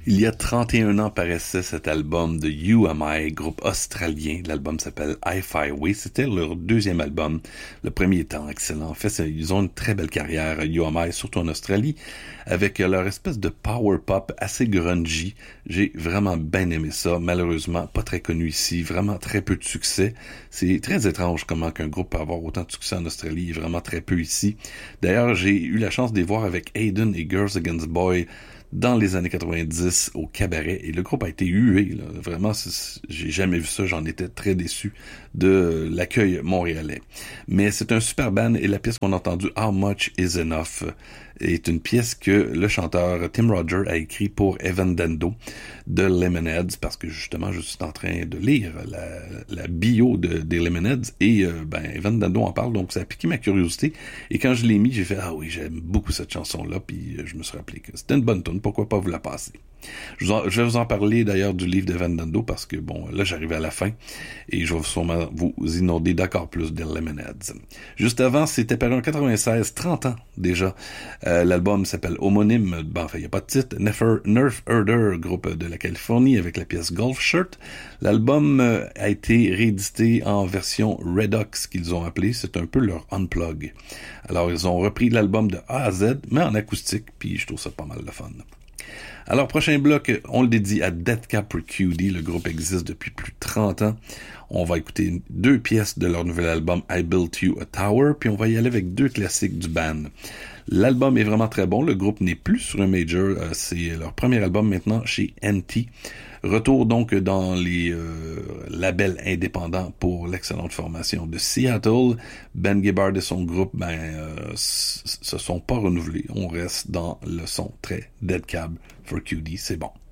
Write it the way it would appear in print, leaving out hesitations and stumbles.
Il y a 31 ans paraissait cet album de You Am I, groupe australien. L'album s'appelle Hi-Fi Way. C'était leur deuxième album. Le premier étant excellent. En fait, ils ont une très belle carrière, You Am I, surtout en Australie, avec leur espèce de power pop assez grungy. J'ai vraiment bien aimé ça. Malheureusement, pas très connu ici. Vraiment très peu de succès. C'est très étrange comment qu'un groupe peut avoir autant de succès en Australie et vraiment très peu ici. D'ailleurs, j'ai eu la chance de les voir avec Aiden et Girls Against Boys dans les années 90 au cabaret, et le groupe a été hué, là. Vraiment, j'ai jamais vu ça, j'en étais très déçu de l'accueil montréalais. Mais c'est un super band, et la pièce qu'on a entendue, How Much Is Enough, est une pièce que le chanteur Tim Rodgers a écrit pour Evan Dando de Lemonheads, parce que justement, je suis en train de lire la bio des Lemonheads, et Evan Dando en parle, donc ça a piqué ma curiosité, et quand je l'ai mis, j'ai fait « Ah oui, j'aime beaucoup cette chanson-là », puis je me suis rappelé que c'était une bonne tune, pourquoi pas vous la passer. Je vais vous en parler d'ailleurs du livre d'Evan Dando, parce que bon, là j'arrive à la fin, et je vais sûrement vous inonder d'encore plus des Lemonheads. Juste avant, c'était paru en 96, 30 ans déjà. L'album s'appelle homonyme, il n'y a pas de titre, Nerf Herder, groupe de la Californie, avec la pièce Golf Shirt. L'album a été réédité en version Redux, qu'ils ont appelé, c'est un peu leur unplug. Alors ils ont repris l'album de A à Z, mais en acoustique, puis je trouve ça pas mal de fun. Alors, prochain bloc, on le dédie à Death Cab for Cutie. Le groupe existe depuis plus de 30 ans. On va écouter 2 pièces de leur nouvel album I Built You a Tower, puis on va y aller avec 2 classiques du band. L'album est vraiment très bon. Le groupe n'est plus sur un major. C'est leur premier album maintenant chez NT. Retour donc dans les labels indépendants pour l'excellente formation de Seattle. Ben Gibbard et son groupe se sont pas renouvelés. On reste dans le son très Dead Cab for Cutie. C'est bon.